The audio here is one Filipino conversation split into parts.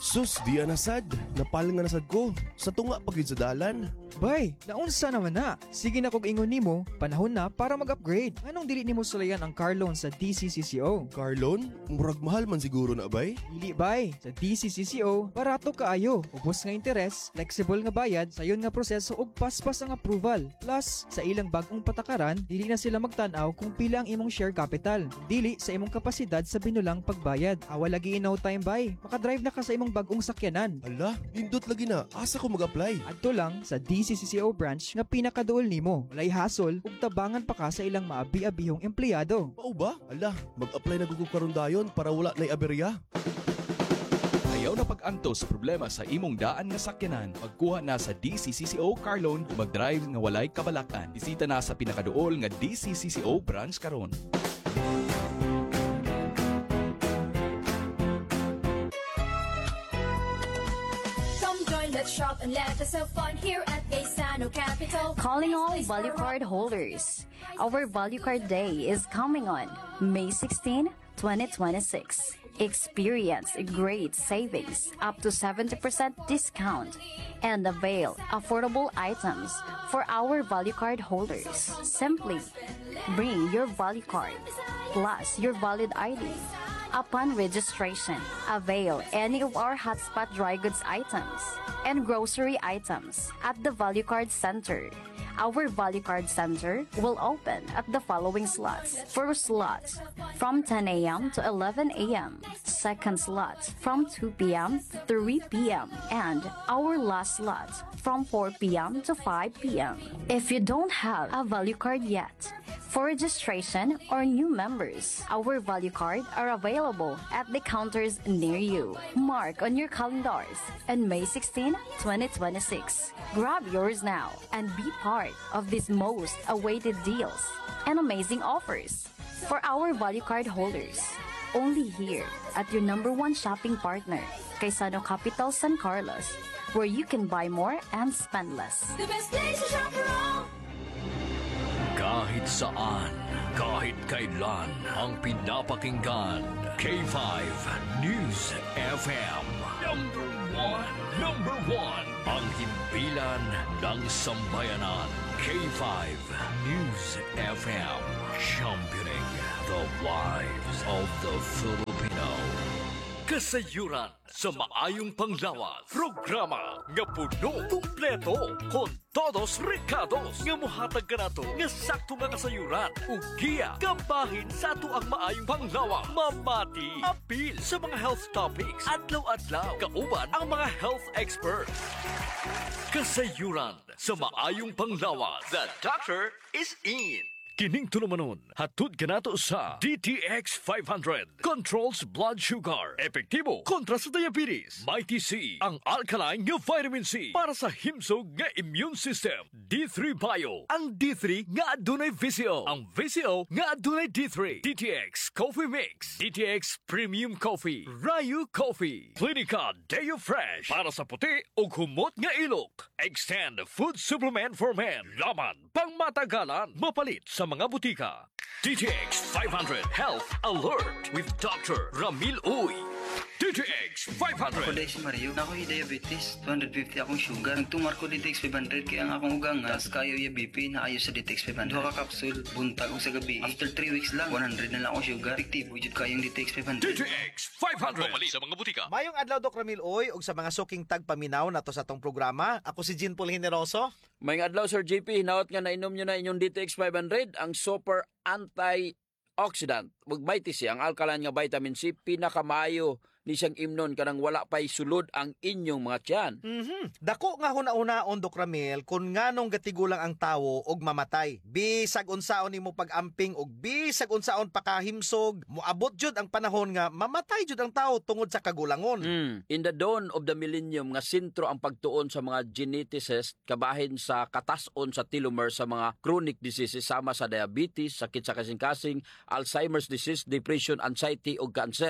Sus, di nasad. Napal nga nasad ko. Sa tunga pagid sa dalan. Bay, naunsa naman na. Sige na kog ingon nimo, panahon na para mag-upgrade. Anong dili nimo sulayan ang car loan sa DCCCO? Car loan? Murag mahal man siguro na bay? Dili bay, sa DCCCO, barato kaayo. Ubos nga interes, flexible nga bayad, sayon nga proseso ug paspas ang approval. Plus, sa ilang bagong patakaran, dili na sila magtan-aw kung pila ang imong share capital. Dili sa imong kapasidad sa binulang pagbayad. Awa lagi no time bay. Makadrive na ka sa imong bagong sakyanan. Ala, hindot lagi na. Asa ko mag-apply? Adto lang sa DCCCO branch nga pinakaduol nimo. Walay hasol ug tabangan pa ka sa ilang maabi-abihong empleyado. Mao ba? Ala, mag-apply na gugug karon dayon para wala nay aberya. Ayaw na pag-anto sa problema sa imong daan nga sakyanan. Pagkuha na sa DCCCO Car Loan ug mag-drive nga walay kabalakan. Bisita na sa pinakaduol nga DCCCO branch karon. Let's shop and let us have fun here at Gaisano Capital. Calling all value card holders. Our value card day is coming on May 16, 2026. Experience great savings up to 70% discount and avail affordable items for our value card holders. Simply bring your value card plus your valid ID. Upon registration, avail any of our hotspot dry goods items and grocery items at the Value Card Center. Our Value Card Center will open at the following slots. First slot from 10 a.m. to 11 a.m. Second slot from 2 p.m. to 3 p.m. And our last slot from 4 p.m. to 5 p.m. If you don't have a Value Card yet, for registration or new members, our value card are available at the counters near you. Mark on your calendars on May 16, 2026. Grab yours now and be part of these most awaited deals and amazing offers for our value card holders. Only here at your number one shopping partner, Gaisano Capital San Carlos, where you can buy more and spend less. The best place to shop around. Kahit saan, kahit kailan, ang pinapakinggan. K5 News FM. Number one. Ang himpilan ng sambayanan. K5 News FM. Championing the lives of the Filipino. Kasayuran sa maayong panglawas. Programa nga puno kumpleto kon todos recados nga mohatag kanato nga sakto nga kasayuran ug giya kabahin sa ato ang maayong panglawas. Mamati apil sa mga health topics adlaw-adlaw kauban ang mga health experts. Kasayuran sa maayong panglawas. The doctor is in. Kining tulumanon, hatod kanato sa DTX 500. Controls blood sugar. Epektibo kontra sa diabetes. Mighty C, ang alkaline nga vitamin C para sa himsog nga immune system. D3 Bio, ang D3 nga adunay VCO. Ang VCO nga adunay D3. DTX Coffee Mix. DTX Premium Coffee. Rayu Coffee. Clinica Deo Fresh para sa puti o humot nga ilok. Extend Food Supplement for Men. Laman pang matagalan. Mapalit sa mga butika. DTX 500 Health Alert with Dr. Ramil Uy. DTX 500. Ako si Mario, na ako'y diabetes, 250 akong sugar. Nagtumar ko DTX 500 kaya ang akong ugang nga, kayo yung BP na ayos sa DTX 500. Duha ka kapsul, buntag o sa gabi. After 3 weeks lang, 100 na lang akong sugar. Efektibo, jud kayong DTX 500. DTX 500. Pumali sa mga butika. Mayong adlaw Dok Ramil Oy ug sa mga suking tagpaminaw nato sa tong programa. Ako si Jean Paul Generoso. Mayong adlaw Sir JP, hinaot nga nainom nyo na inyong DTX 500, ang super antioxidant. Magbaiti siya ang alkaline nga vitamin C, pinakamaayo ni siyang imnon kanang wala pa'y sulod ang inyong mga tiyan. Dako nga huna-unaon Dok Ramil kung nganong gatigulang ang tawo og mamatay. Bisag unsaon nimo pag-amping og bisag unsaon pakahimsog, moabot jud ang panahon nga mamatay jud ang tawo tungod sa kagulangon. In the dawn of the millennium nga sentro ang pagtuon sa mga geneticists kabahin sa katas-on sa telomere sa mga chronic diseases sama sa diabetes, sakit sa kasing-kasing, Alzheimer's disease, depression, anxiety ug cancer.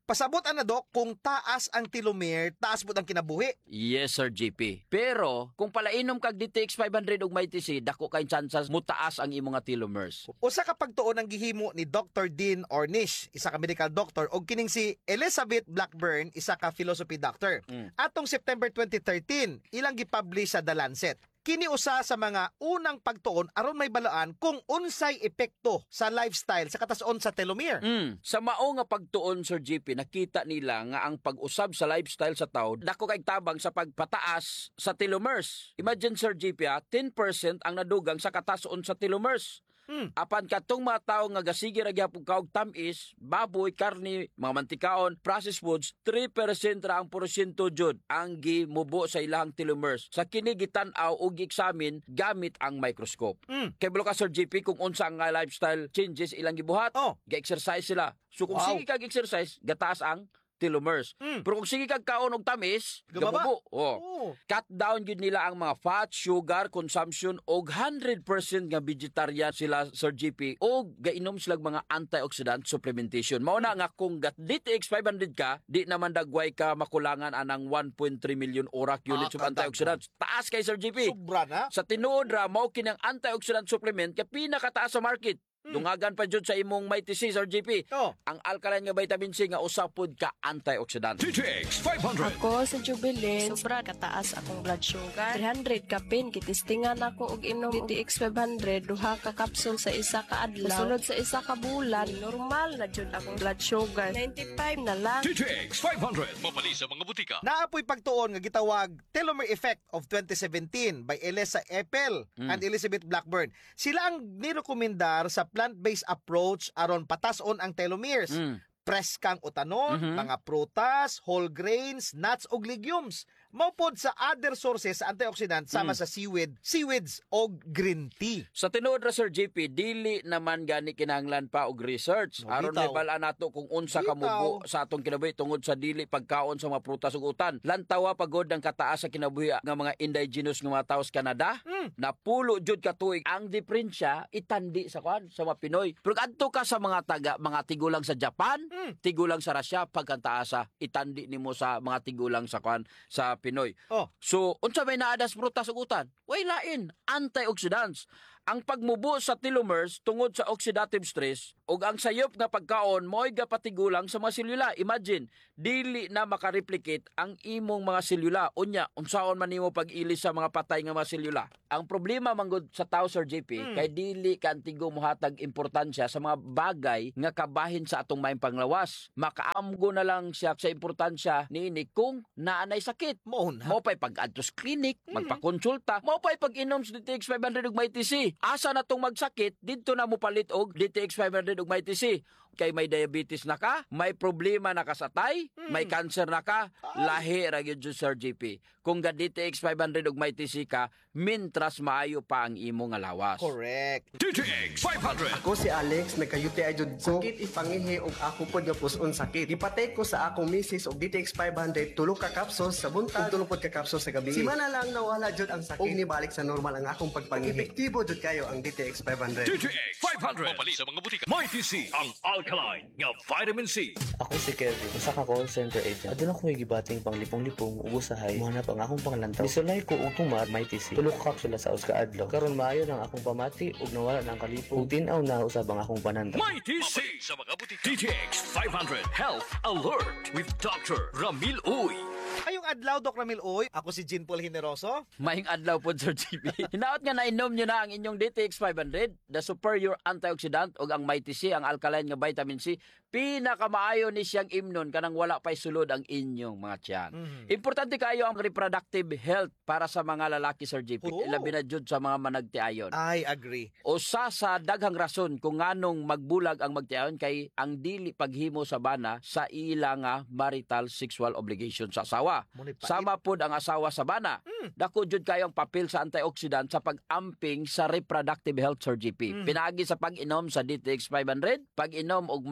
Pasabot ana dok, kung taas ang telomere, taas po ang kinabuhi. Yes, Sir JP. Pero, kung palainom kag DTX 500 ug MyTC, dako kay chances mutaas ang imong nga telomeres. Usa ka pagtuon ang gihimo ni Dr. Dean Ornish, isa ka medical doctor, og kining si Elizabeth Blackburn, isa ka philosophy doctor. Atong September 2013, ilang gipublish sa The Lancet. Kini usa sa mga unang pagtuon aron may balaan kung unsay epekto sa lifestyle sa katason sa telomere. Sa mao nga pagtuon, Sir JP, nakita nila nga ang pag-usab sa lifestyle sa tao dako kay tabang sa pagpataas sa telomeres. Imagine, Sir JP, 10% ang nadugang sa katason sa telomeres. Apan katong mga tao nga gasige ra gyapon kaog tamis, baboy, karne, mga mantikaon, processed foods, 3% ra ang porsyento jud ang gimubo sa ilahang telomeres. Sa kini gitan-aw og gi-examine gamit ang microscope. Kay bulo ka, Sir JP, kung unsa ang lifestyle changes ilang gibuhat, ga-exercise sila. So kung sige kag exercise, gataas ang telomeres. Pero kung sige kag kaon og tamis, gamubo. Cut down gyud nila ang mga fat, sugar consumption og 100% nga vegetarian sila, Sir GP, og gainom sila mga antioxidant supplementation. Mao na nga kung DTX 500 ka, di naman dagway ka makulangan anang 1.3 million ORAC units of antioxidants. Taas kay Sir GP. Sobra na. Sa tinuod ra mao kining antioxidant supplement kay pinakataas sa market. Dungagan pa jud sa imong MyTC, Sir GP. Ang alkaline nga vitamin C nga usapod ka antioxidant. DTX 500. Ako sa Jubilee, sobra kataas akong blood sugar. 300 kapin, kitistingan ako og inom DTX 500, duha ka kapsul sa isa ka adlaw. Sunod sa isa ka bulan, normal na jud akong blood sugar. 95 na lang. DTX 500. Mapali sa mga butika. Naapoy pagtuon nga gitawag Telomere Effect of 2017 by Elisa Eppel and Elizabeth Blackburn. Sila ang nirekomendar sa plant-based approach aron patason ang telomeres. Preskang utanon, mga prutas, whole grains, nuts ug legumes. Maupod sa other sources sa antioxidant sama sa seaweeds o green tea. Sa tinuod ra, Sir JP, dili naman gani kinahanglan pa og research aron may bala nato kung unsa ka mubo sa atong kinabuhi tungod sa dili pagkaon sa mga prutas ug utan. Lantawa pagod ang kataas sa kinabuhi nga mga indigenous nga mga tawo sa Canada. Napulo jud ka tuig ang diferensya itandi sa mga Pinoy. Pero adto ka sa mga tigulang sa Japan, tigulang sa Russia, pagkantaas sa itandi nimo sa mga tigulang sa sa Pinoy. So, unsa may naadas prutas ug utan? Way lain, antioxidants. Ang pagmubo sa telomeres tungod sa oxidative stress ug ang sayop nga pagkaon mo'y gapatigulang sa mga selula. Imagine, dili na makareplicate ang imong mga selula. Unya, unsaon man nimo pag-ilis sa mga patay nga mga selula. Ang problema manggod sa tao, Sir JP, kay dili kantigo mohatag importansya sa mga bagay nga kabahin sa atong maayong panglawas. Makaamgo na lang siya sa importansya niini kung naanay sakit. Mo pa'y pag-adto sa clinic, magpakonsulta, mo pa'y pag-inom sa DTX 500 ug MyTC. Asa na tong magsakit, dito na mo palit og DTX 500 ug MyTC. Kay may diabetes na ka, may problema na ka sa tay, may cancer na ka, lahi ra gyud, Sir JP. Kung ga DTX 500 ug MyTC ka, mintras maayo pa ang imo nga lawas. Correct. DTX 500. Ako si Alex, nagka-UTI jud ko. Sakit ipangihi og ako pod nga puson sakit. Gipatay ko sa akong misis og DTX 500, tulo ka kapsos sa buntag, tulo pod ka kapsos sa gabi. Simana lang nawala jud ang sakit. Og nibalik sa normal ang akong pagpangihi. Epektibo jud kayo ang DTX 500. DTX 500. Mapali sa mga butika. MyTC, ang alkaline nga vitamin C. Ako si Kevin, usa ka call center agent. Adun ako gibating panglipong-lipong ug usahay mohanap ang akong panglantaw. Nisulay ko og tumar MyTC. Tulo ka kapsula sa uska adlaw. Karon maayo nang akong pamati ug nawala nang kalipong. Ug tin-aw na usab ang akong panandaw. MyTC sa mga butika. DTX 500 Health Alert with Dr. Ramil Uy. Ayong adlaw, Doc Ramil Uy. Ako si Jean Paul Generoso. Maying adlaw po, Sir JP. Hinaot nga nainom nyo na ang inyong DTX 500, the superior antioxidant o ang MyTC, ang alkaline nga vitamin C. Pinakamaayo ni siyang imnon kanang wala pa'y sulod ang inyong mga tiyan. Importante kayo ang reproductive health para sa mga lalaki, Sir JP. Ilabi na jud sa mga managtiayon. I agree. O sa daghang rason kung nganong magbulag ang magtiayon kay ang dili paghimo sa bana sa ilang marital sexual obligation sa asawa. Sama pod ang asawa sa bana. Dako jud kayo ang papel sa antioxidant sa pag-amping sa reproductive health, Sir GP. Pinaagi sa pag-inom sa DTX 500, pag-inom og MyTC,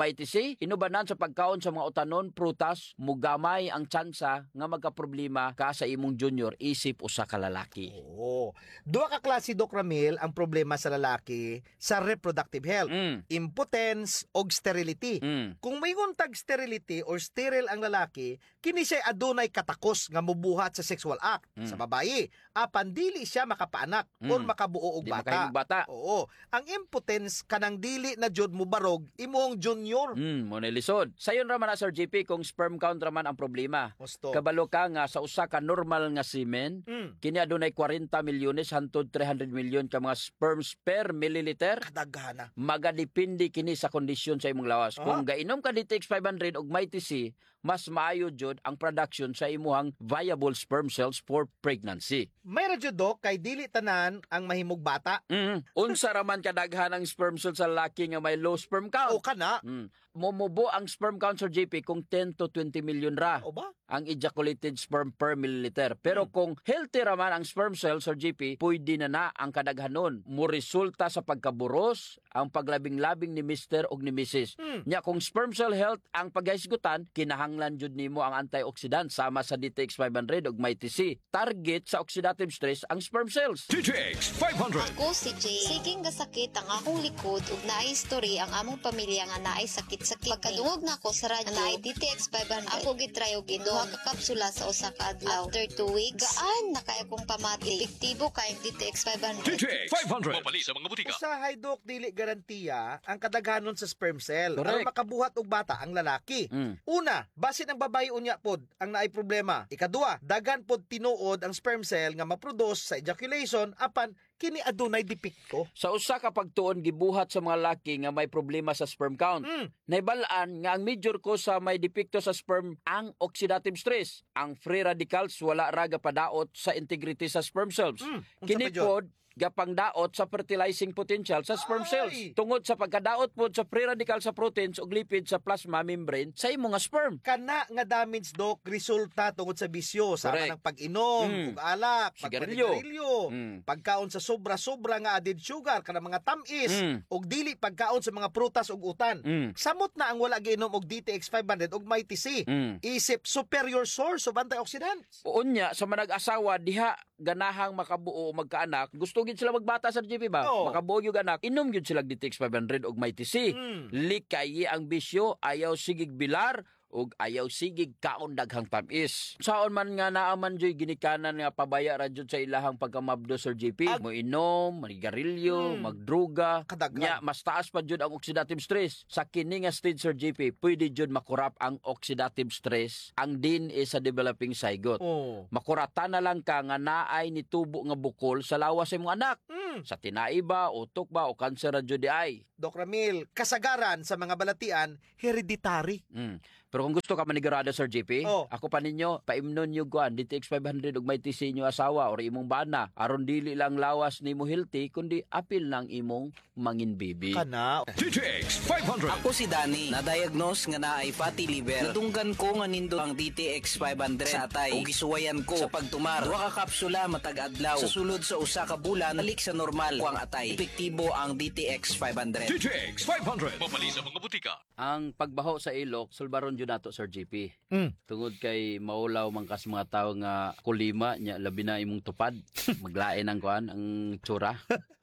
Secondly, hinubanan sa pagkaon sa mga utanon, prutas, mugamay ang tsansa nga magkaproblema ka sa imong junior isip usa ka lalaki. Oo. Duha ka klase, Doc Ramil, ang problema sa lalaki sa reproductive health. Impotence o sterility. Kung may untag sterility or sterile ang lalaki, kini siya adunay katakos nga mubuhat sa sexual act. Sa babayi, apan dili siya makapaanak or makabuo og Di bata. makahimong bata. Oo. Ang impotence kanang dili na jud mo barog imong junior. Mo lisod. Sayon ra man na Sir JP kung sperm count ra man ang problema. Gusto. Kabalo ka nga sa usa ka normal nga semen, kini adunay 40 milyones hangtod 300 milyon ka mga sperms per milliliter. Daghana. Magadepende kini sa kondisyon sa imong lawas. Kung gainom ka DTX 500 og may TC, mas maayo jud ang production sa imuhang viable sperm cells for pregnancy. May radyo, Doc, kay dili tanan ang mahimog bata. Unsa ra man kadaghan ang sperm cells sa lalaki nga may low sperm count? O kana. Momubo ang sperm count sa JP kung 10 to 20 million ra. O ba? Ang ejaculated sperm per milliliter. Pero kung healthy ra man ang sperm cells sa JP, pwede na ang kadaghanon. Mo resulta sa pagkaburos, ang paglabing-labing ni Mr. o ni Mrs. Nya kung sperm cell health ang paghisgutan, kinahanglan jud nimo ang antioxidant sama sa DTX 500 ug may TC. Target sa oxidative stress ang sperm cells. DTX 500. Ako si Jay. Siging gasakit ang akong likod ug naay history ang among pamilya nga naay sakit-sakit. Pagkadungog na ako sa radyo, naay DTX 500. Ako gitry og duha ka kapsula sa usa ka adlaw. After 2 weeks, gaan na kay akong pamati. Epektibo kay DTX 500. DTX 500. Mapali sa mga butika. Usahay, Doc, dili garantiya ang kadaghanon sa sperm cell. Correct. Aron makabuhat og bata ang lalaki. Una, basin ang babae unya pod ang naay problema. Ikaduha, dagan pod tinuod ang sperm cell nga maproduce sa ejaculation apan kini adunay depekto. Sa usa ka pagtuon gibuhat sa mga laki nga may problema sa sperm count. Naibalaan nga ang major cause sa may depekto sa sperm ang oxidative stress. Ang free radicals wala ra gapadaot sa integrity sa sperm cells. Kini pod gapang daot sa fertilizing potential sa sperm cells. Tungod sa pagkadaot pod sa free radical sa proteins ug lipid sa plasma membrane sa imong nga sperm. Kana nga damage, Doc, resulta tungod sa bisyo sama Correct. ng pag-inom, ug alak, Sigarilyo. pagkaon sa sobra-sobra nga added sugar kana mga tamis ug dili pagkaon sa mga prutas ug utan. Samot na ang wala giinom og DTX 500 ug may TC. Isip superior source of antioxidants. Unya sa manag-asawa diha ganahang makabuo o magkaanak, gusto gid sila magbata sa GP ba? Makabuo yung anak, inom gid sila DTX 500 og may TC. Likay ang bisyo, ayaw sigig bilar ug ayaw sigig kaon daghang tamis. Saon man nga naaman joy ginikanan nga pabaya ra jud sa ilahang pagkamabdo Sir JP, mo inom, manigarilyo, magdruga, nya mas taas pa jud ang oxidative stress. Sa kini nga stage Sir JP, pwede jud makurap ang oxidative stress ang DNA sa developing zygote. Makuratan na lang ka nga naay nitubo nga bukol sa lawas sa imong anak. Sa tinai ba, utok ba o kanser ra jud di ay. Doc Ramil, kasagaran sa mga balatian hereditary. Pero kung gusto ka manigurado Sir JP, ako pa ninyo, paimnon nyo kuan, DTX 500 ug may TC nyo asawa or imong bana, aron dili lang lawas nimo healthy, kundi apil ng imong mangin baby. Kana. DTX 500. Ako si Danny, na-diagnose nga naay fatty liver. Natunggan ko nga nindo ang DTX 500 sa atay. O gisuwayan ko sa pagtumar. Duha ka kapsula matag adlaw. Sa sulod sa usa ka bulan, balik sa normal ko ang atay. Epektibo ang DTX 500. DTX 500. Mapali sa mga butika. Ang pagbaho sa ilok, sulbaron jud nato Sir JP. Tungod kay maulaw man kas mga tawo nga kulima nya labi na imong tupad, maglain ang kuan ang tsura.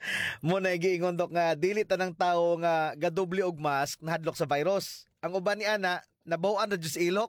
Mo na giingon, Doc, nga dili tanang tawo nga gadoble og mask nahadlok sa virus. Ang uban ni ana nabawan na jud sa ilok.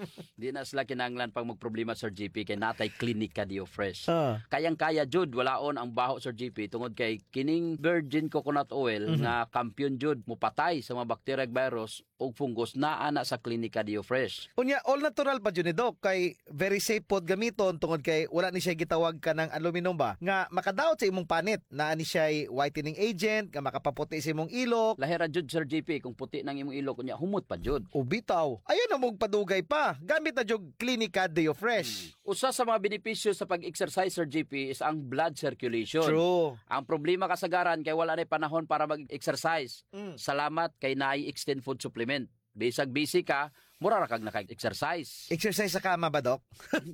Di na sila kinanglan pang magproblema Sir JP kay natay klinika dio fresh. Kayang-kaya jud walaon ang baho Sir JP tungod kay kining virgin coconut oil nga kampiyon jud mopatay sa mga bacteria ug virus ug fungus naa na sa klinika dio fresh. Unya all natural pa jud ni Doc, kay very safe pod gamiton tungod kay wala ni siya gitawag ka ng aluminum ba nga makadaot sa imong panit. Naa ni siya whitening agent nga makapaputi sa imong ilok. Lahira jud Sir JP kung puti nang imong ilok unya humot pa jud. Ubitaw. Ayun na mong padugay pa. Gamit na jud Clinica Deo Fresh. Usa sa mga benepisyo sa pag-exercise Sir JP is ang blood circulation. True. Ang problema kasagaran kay wala na panahon para mag-exercise. Salamat kay naay extend food supplement. Bisag busy ka, mura ra kag naka-exercise. Exercise sa kama ba, Doc?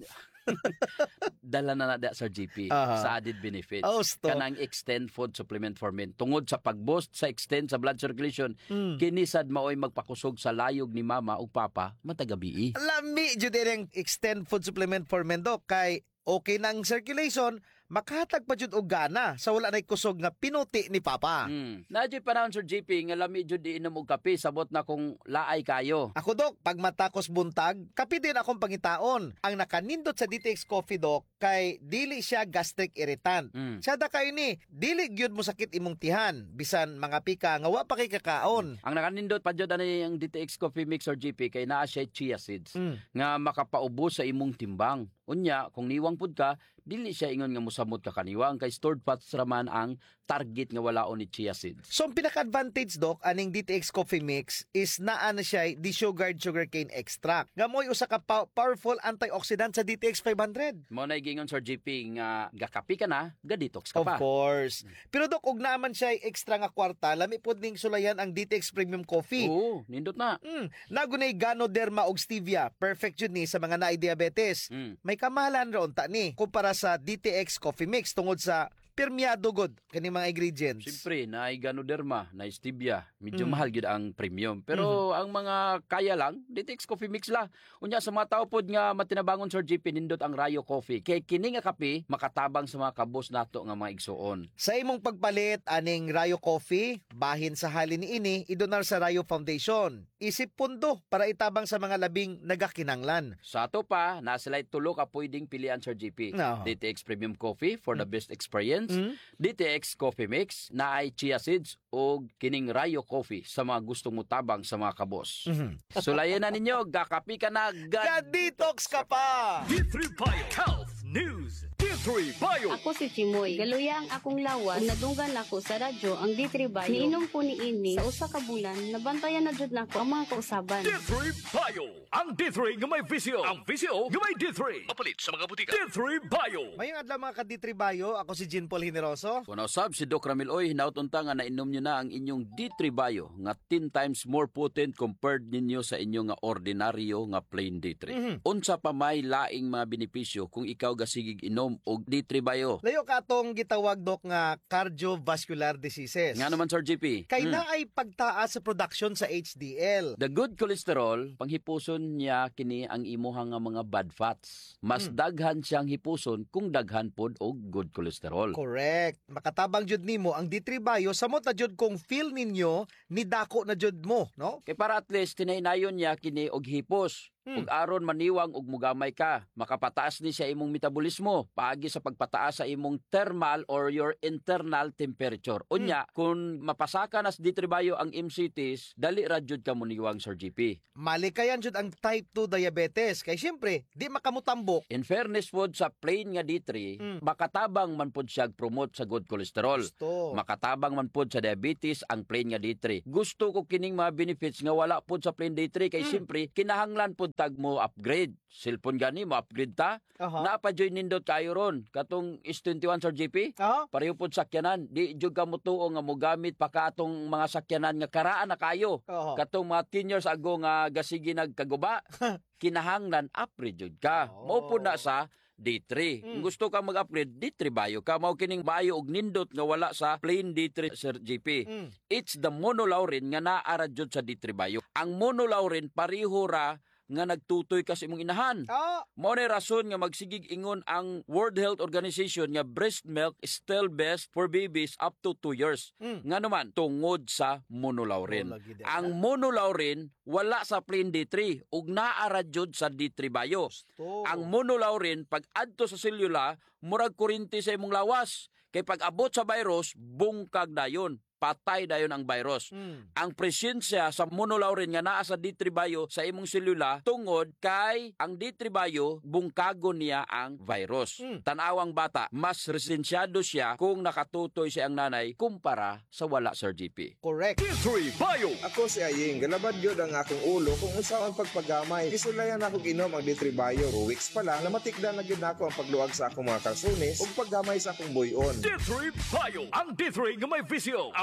Dala na da Sir GP sa added benefits. Kanang extend food supplement for men. Tungod sa pag-boost sa extend sa blood circulation, kinisad maoy magpakusog sa layog ni mama ug papa matagabi. Lami jud ang extend food supplement for men Dok, kay okay na ang circulation, makahatag pa jud og gana sa wala nay kusog nga pinuti ni papa. Nadyo panahon Sir GP nga lami jud iinom og kape sabot na kung laay kayo. Ako Dok, pag matakos buntag, kape din akong pangitaon. Ang nakanindot sa DTX Coffee Dok kay dili siya gastric irritant. Sada kayo ni, dili gyud mo sakit imong tihan bisan mga pika nga wa pa kay kakaon. Ang nakanindot pa jud ani ang DTX Coffee Mix Sir GP kay naa siya chia seeds nga makapaubos sa imong timbang. Unya, kung niwang pud ka, dili siya ingon nga musamot ka kaniwang kay stored fats raman ang target nga walaon ni chia seeds. So ang pinaka-advantage Dok aning DTX Coffee Mix is naa na siya desugared sugarcane extract. Nga mo'y usa ka powerful antioxidant sa DTX 500. Mo na gingon Sir GP nga gakapi ka na, ga-detox ka Of pa. course. Pero Dok, og naman siya extra nga kwarta, lami pud ning sulayan ang DTX Premium Coffee. Oo, nindot na. Nagunay Ganoderma og stevia, perfect jud ni sa mga naay diabetes. May kamahalan ron ta ni kumpara sa DTX Coffee Mix tungod sa permeado god kani mga ingredients. Siyempre, na Ganoderma, na stevia, medyo mahal gid ang premium. Pero ang mga kaya lang, DTX Coffee Mix la. Unya sa mga tao pod nga matinabangon Sir GP nindot ang Rayo Coffee. Kay kini nga kape makatabang sa mga kabos nato nga mga igsuon. Sa imong pagpalit aning Rayo Coffee, bahin sa halin niini idonar sa Rayo Foundation. Isip pundo para itabang sa mga labing nagakinanglan. Sa ato pa, nasilay tulo ka pwedeng pilian Sir GP. DTX Premium Coffee for the best experience. DTX Coffee Mix na ay chia seeds o kining Rayo Coffee sa mga gustong mutabang sa mga kabos. Sulayan na ninyo, gakapi ka na, ga-detox ka pa! D3 Bio Health News. D3 Bio. Ako si Chimoy. Galuya ang akong lawas. Kung nadunggan ako sa radyo ang D3 Bio. Niinom ko ni ini sa usa ka bulan, nabantayan na jud nako ang mga kausaban. D3 Bio. Ang D3 nga may visyo. Ang visyo nga may D3. Mapalit sa mga butika. D3 Bio. Mayong adlaw mga ka-D3 Bio. Ako si Jean Paul Generoso. Kung usab si Doc Ramil Oy, hinautunta nga nainom nyo na ang inyong D3 Bio nga 10 times more potent compared ninyo sa inyong nga ordinaryo nga plain D3. Unsa pa may laing mga benepisyo kung ikaw gasigig inom og D3 Bio. Layo ka atong gitawag Dok nga cardiovascular diseases. Nga naman Sir GP. Kay naay pagtaas sa production sa HDL. The good cholesterol, panghipuson niya kini ang imuhang nga mga bad fats. Mas daghan siyang hipuson kung daghan pod og good cholesterol. Correct. Makatabang jud nimo ang D3 Bio samot na jud kung feel ninyo ni dako na jud mo, no? Kay para at least tinaynayon niya kini og hipos. Ug aron maniwang og mugamay ka, makapataas ni sa imong metabolismo paagi sa pagpataas sa imong thermal or your internal temperature. Unya, kung mapasaka na sa D3 Bio ang MCTs, dali ra jud ka muniwang Sir GP. Malikayan jud ang type 2 diabetes kay syempre di makamutambok. In fairness pod sa plain nga D3, makatabang man pod siya promote sa good cholesterol. Makatabang man pod sa diabetes ang plain nga D3. Gusto ko kining mga benefits nga wala pod sa plain D3 kay syempre kinahanglan pod tag mo upgrade. Cellphone gani mo upgrade ta. Naapa-joy nindot kayo ron. Katong S21 Sir GP. Pareho pod sakyanan. Di jud ka mo tuo nga mo gamit pa ka atong mga sakyanan nga karaan na kayo. Katong mga 10 years ago nga gasigi nagkaguba. Kinahanglan upgrade jud ka. Mao po na sa D3. Kung gusto ka mag-upgrade, D3 Bio ka. Mao kining Bio og nindot nga wala sa plain D3 Sir GP. It's the monolaurin nga naara jud sa D3 Bio. Ang monolaurin pareho ra nga nagtutoy ka sa imong inahan. Mao na rason nga magsigig ingon ang World Health Organization nga breast milk is still best for babies up to 2 years. Nga naman, tungod sa monolaurin. Ang monolaurin wala sa plain D3 ug naara jud sa D3 Bio. Ang monolaurin pag adto sa selula murag kuryente sa imong lawas. Kay pag abot sa virus, bungkag dayon. Patay dayon ang virus. Ang presensya sa monolaurin nga naa sa D3 Bio sa imong selula tungod kay ang D3 Bio bungkago niya ang virus. Tanawang bata, mas resensyado siya kung nakatutoy siya ang nanay kumpara sa wala Sir GP. Correct. D3 Bio. Ako si Aying, galabad yun ang akong ulo kung usaon pagpagamay. Isulayan ako inom ang D3 Bio. 2 weeks pa lang, namatikdan na yun ako ang pagluwag sa akong mga kalsunis ug paggamay sa akong buyon. D3 Bio. Ang D3 nga may visyo. Ang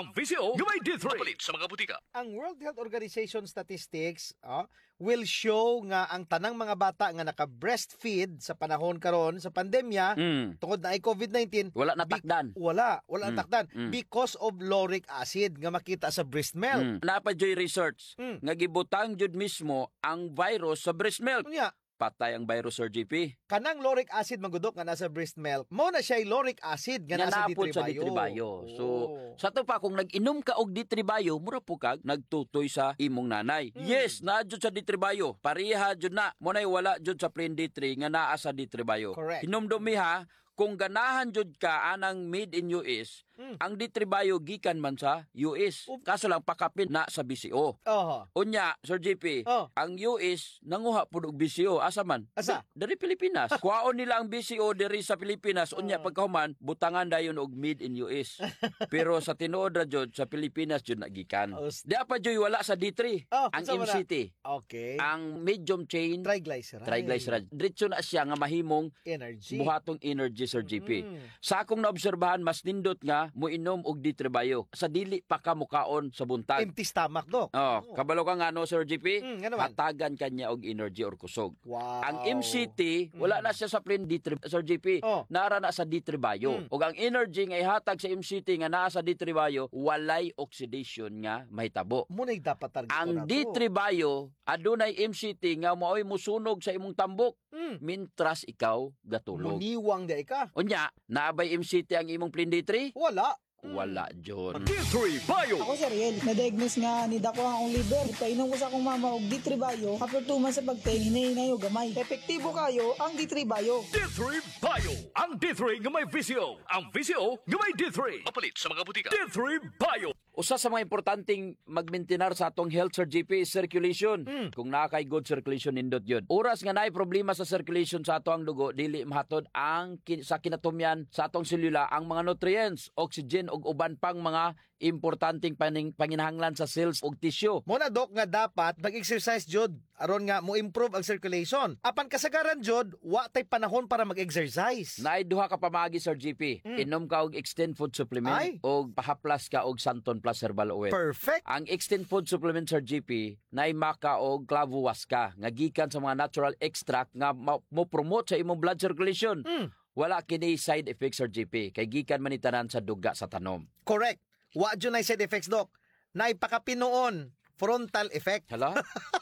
ang VCO nga may D3. Mapalit sa mga butika. Ang World Health Organization statistics will show nga ang tanang mga bata nga naka-breastfeed sa panahon karon sa pandemya tungod na ay COVID-19 wala natakdan. Wala natakdan because of lauric acid nga makita sa breast milk. Napadyoy research nga gibutang jud mismo ang virus sa breast milk. Patay ang virus, Sir GP. Kanang lauric acid magudok nga nasa breast milk, mo na siya lauric acid nga nasa D3-bio. So, sa to pa, kung nag-inom ka og D3-bio, mura po kag nagtutoy sa imong nanay. Yes, na jud sa D3-bio. Pariha jud na. Mo nay wala jud sa plain D3 nga naa sa D3-bio. Correct. Hinumdumi ha, kung ganahan jud ka anang made in US, ang D3-bio gikan man sa US. Kaso lang pakapin na sa BCO. Unya, Sir JP, ang US nanguha pud og BCO. Asa man? Asa? Dari Pilipinas. Kuhaon nila ang BCO diri sa Pilipinas. Unya pagkahuman, butangan dayon og made in US. Pero sa tinuod ra jud sa Pilipinas jud nagikan. Di pa joy wala sa D3. Ang MCT. Okay. Ang medium chain triglyceride. Diretso na siya nga mahimong energy. Buhatong energy, Sir GP. Sa akong naobserbahan, mas nindot nga muinom og D3-bio. Sa dili pa ka mukaon sa buntag. Empty stomach, Dok. Kabalo ka nga no, Sir GP? Hatagan kanya og energy or kusog. Ang MCT, wala na siya sa plain D3, Sir GP. Nara na sa D3-bio. Og ang energy nga ihatag sa MCT nga naa sa D3-bio, walay oxidation nga mahitabo. Munay dapat target ang D3-bio, adunay MCT nga maoy musunog sa imong tambok. Mintras ikaw gatulog. Muniwang da ka. Unya, naabay MCT ang imong plain D3? Wala, John. D3-bio! Ako, Sir Riel, na-diagnose nga ni Dako ang liver. Ipainom ko sa akong mama og D3-bio. After 2 months sa pagtay, hinahinay o gamay. Epektibo kayo ang D3-bio. D3-bio! Ang D3 nga may VCO. Ang VCO nga may D3. Mapalit sa mga butika. D3-bio! Usa sa mga importanteng magmaintenar sa atong health, Sir GP, is circulation. Kung nakay good circulation, nindot yun. Oras nga naay problema sa circulation sa atong dugo, dili mahatod ang sa kinatumyan sa atong selula ang mga nutrients, oxygen ug uban pang mga importanteng panginahanglan sa cells ug tissue. Muna, Dok, nga dapat mag-exercise jud aron nga mo improve ang circulation. Apan kasagaran jud, wa tay panahon para mag-exercise. Naay duha ka pamagi, Sir GP. Inom ka og extend food supplement og pahaplas ka og Santon Plus herbal oil. Perfect. Ang extend food supplement, Sir GP, naay maka og clavuasca nga gikan sa mga natural extract nga mo promote sa imong blood circulation. Wala kini side effects, Sir GP, kay gikan man itanan sa duga sa tanom. Correct. Wa jud nay side effects, Dok. Nay pakapinoon frontal effect. Hala?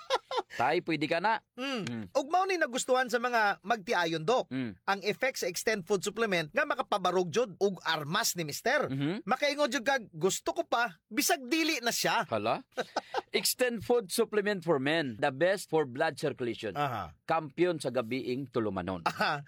Tay, pwede ka na. Ug mao ni nagustuhan sa mga magtiayon, Dok. Ang effect sa extend food supplement nga makapabarog jud ug armas ni Mister. Makaingon jud kag gusto ko pa bisag dili na siya. Hala? Extend food supplement for men, the best for blood circulation. Kampiyon sa gabiing tulumanon.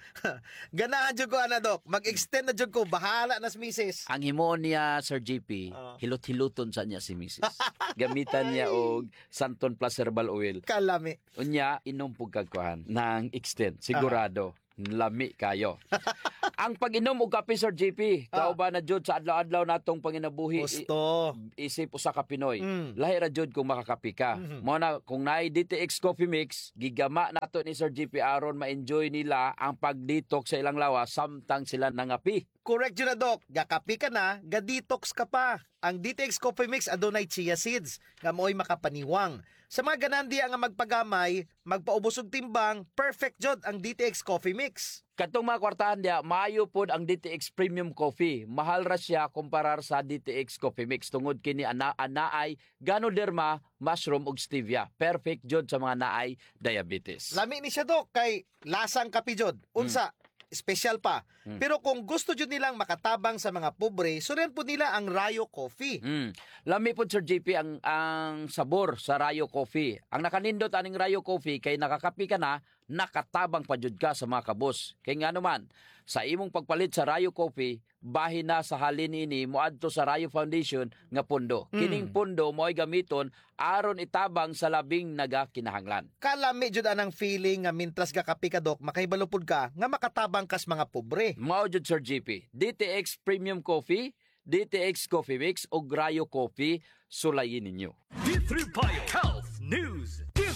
Ganahan jud ko ana, Dok. Mag-extend na jud ko, bahala na si Mrs. Ang himo niya, Sir GP, hilot-hiluton sa niya si Mrs. Gamitan niya og Santon Plus herbal oil. Kalami. Unya, inom pug kagkuhan ng extend. Sigurado, lami kayo. Ang pag-inom og kape, Sir JP, kauban na jud sa adlaw-adlaw natong panginabuhi. Gusto. Isip usa ka Pinoy. Lahi ra jud kung makakape ka. Mo na kung naay DTX Coffee Mix, gigama nato ni Sir JP aron ma-enjoy nila ang pag-detox sa ilang lawas samtang sila nangapi. Correct yun na, Dok. Gakapi ka na, ga-detox ka pa. Ang DTX Coffee Mix adunay chia seeds nga mo'y makapaniwang. Sa mga ganandiya nga magpagamay, magpaubos og timbang, perfect jud ang DTX Coffee Mix. Katong mga kwartahan diya, maayo pod ang DTX Premium Coffee. Mahal ra siya kumparar sa DTX Coffee Mix tungod kini anaay Ganoderma, mushroom ug stevia. Perfect jud sa mga naay diabetes. Lami ni siya, Dok, kay lasang kape jud. Unsa? Special pa. Pero kung gusto jud nilang makatabang sa mga pobre, sunen po nila ang Rayo Coffee. Lami po, Sir JP, ang sabor sa Rayo Coffee. Ang nakanindot aning Rayo Coffee kay nakakapi ka na, nakatabang pa jud ka sa mga kabos. Kay nga naman, sa imong pagpalit sa Rayo Coffee, bahin na sa halin ini moadto sa Rayo Foundation nga pondo. Kining pondo mo'y gamiton aron itabang sa labing nagakinahanglan. Kalami jud anang feeling nga mintras gakapi ka, Dok, makaibalupod ka nga makatabang kas mga pobre. Mao jud, Sir JP. DTX Premium Coffee, DTX Coffee Mix o Rayo Coffee, sulayin ninyo. D3-bio Health News. D3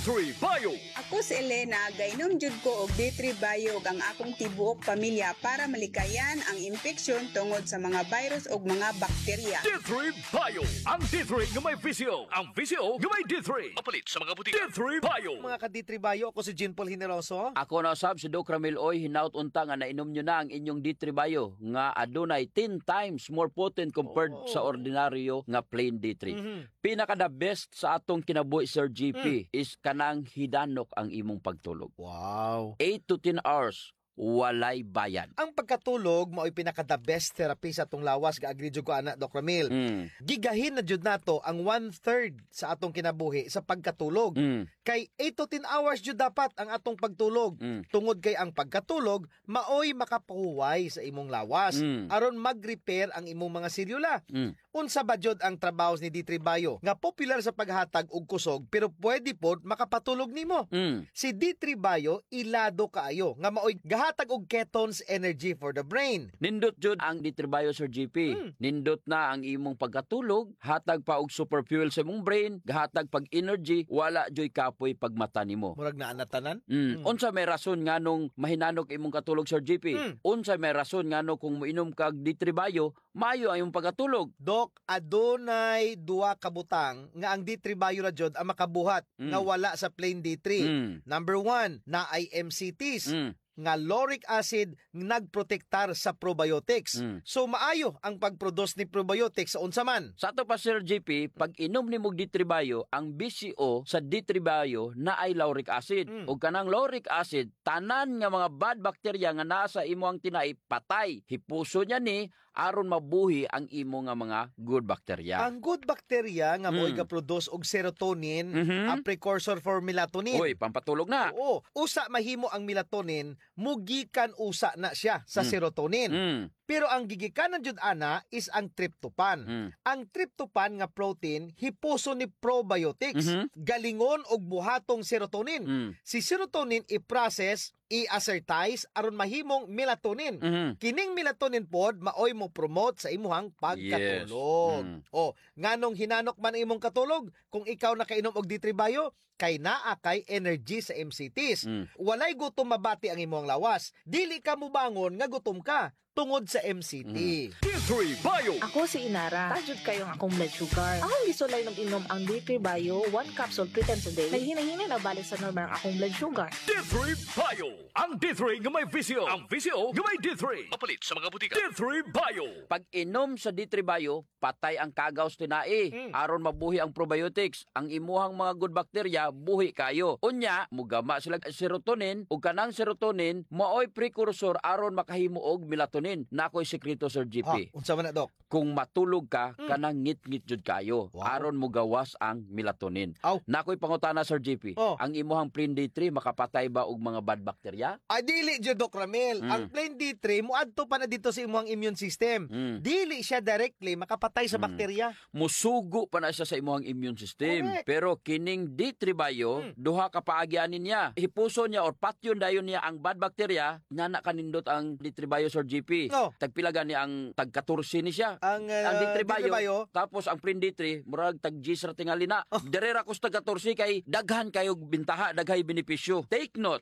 D3 Bio. Ako si Elena, gainom jud ko og D3 Bio ang akong tibuok pamilya para malikayan ang infeksyon tungod sa mga virus ug mga bakterya. D3 Bio. Ang D3 nga may VCO. Ang VCO nga may D3. Mapalit sa mga butika. D3 Bio. Mga ka-D3 Bio, ako si Jean Paul Generoso. Ako na usab si Doc Ramil Oy, hinaut unta nga nainom nyo na ang inyong D3 Bio nga adunay 10 times more potent compared sa ordinaryo nga plain D3. Pinaka the best sa atong kinabuhi Sir GP is kanang hidanok ang imong pagtulog. Wow. 8 to 10 hours walay bayad. Ang pagkatulog mao'y pinaka the best therapy sa atong lawas, ga-agree jud ko ana Doc Ramil. Gigahin na jud nato ang 1/3 sa atong kinabuhi sa pagkatulog. Kay 8 to 10 hours jud dapat ang atong pagtulog. Tungod kay ang pagkatulog mao'y makapahuway sa imong lawas aron mag-repair ang imong mga selula. Unsa ba jud ang trabaho ni D3 Bio nga popular sa paghatag og kusog pero pwede pod makapatulog nimo. Si D3 Bio ilado kaayo nga mao'y gahatag og ketones energy for the brain. Nindot jud ang D3 Bio Sir GP. Nindot na ang imong pagkatulog, hatag pa og super fuel sa imong brain, gahatag pag energy, wala joy kapoy pagmata nimo. Murag naa natanan. Unsa may rason nganong mahinanok imong katulog Sir GP? Unsa may rason ngano kung moinom kag D3 Bio, maayo ang imong pagkatulog? Dok, adunay duha ka butang nga ang D3 Bio ra jud ang makabuhat nga wala sa plain D3. Number 1, na ay MCTs. Nga lauric acid nagprotektar sa probiotics. So maayo ang pag-produce ni probiotics sa unsa man. Sa ato pa Sir GP, pag inom ni mog D3 Bio, ang BCO sa D3 Bio na ay lauric acid. Ug kanang lauric acid, tanan nga mga bad bacteria nga naa sa imo ang tinai patay. Hipuso niya ni aron mabuhi ang imo nga mga good bacteria. Ang good bacteria nga mo'y ga-produce og serotonin, ang precursor for melatonin. Uy, pampatulog na. Oo. Usa mahimo ang melatonin, mugikan usa na siya sa serotonin. Pero ang gigikanan jud ana is ang tryptophan. Ang tryptophan nga protein hipuso ni probiotics, galingon og buhatong serotonin. Si serotonin i-process, i-assertize aron mahimong melatonin. Kining melatonin pod maoy mo promote sa imuhang pagkatulog. Nganong hinanok man ang imong katulog kung ikaw nakainom og D3 Bio kay naa kay energy sa MCTs. Walay gutom mabati ang imong lawas. Dili ka mobangon nga gutom ka tungod sa MCT. D3 Bio. Ako si Inara. Tajud kayong akong blood sugar. Akong gisulay ng inom ang D3 Bio, 1 capsule 3 times a day. Naghinay-hinay na balik sa normal ang akong blood sugar. D3 Bio. Ang D3 nga may VCO. Ang VCO nga may D3. Mapalit sa mga butika. D3 Bio. Pag inom sa D3 Bio, patay ang kagaws tinai. Aron mabuhi ang probiotics. Ang imuhang mga good bacteria, buhi kayo. Unya, mugama sila serotonin. Ug kanang serotonin, maoy precursor aron makahimo og melatonin. Nakoy sekreto Sir GP. Unsa man na Dok? Kung matulog ka, kanang ngit-ngit jud kayo. Aron mo gawas ang melatonin. Nakoy pangutana Sir GP. Ang imuhang plain D3 makapatay ba og mga bad bacteria? Dili jud Doc Ramil. Ang plain D3 muadto pa na dito sa imuhang immune system. Dili siya directly makapatay sa bakterya. Musugo pa na siya sa imuhang immune system. Correct. Pero kining D3 Bio, duha ka paagyanin niya. Hipuso niya or patyon dayon niya ang bad bacteria, nana kanindot ang D3 Bio Sir GP. Tagpila gani ang tag-14 ni siya. Ang D3 Bio, tapos ang plain D3 murag tag-10 tingali na. Dire ra ko tag-14 kay daghan kayo bintaha, daghay benepisyo. Take note,